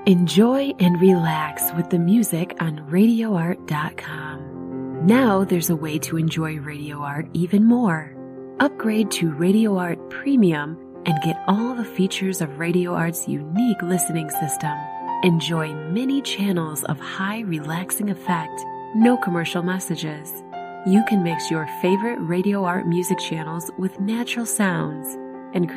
Enjoy and relax with the music on RadioArt.com. Now there's a way to enjoy Radio Art even more. Upgrade to Radio Art Premium and get all the features of Radio Art's unique listening system. Enjoy many channels of high relaxing effect, no commercial messages. You can mix your favorite Radio Art music channels with natural sounds and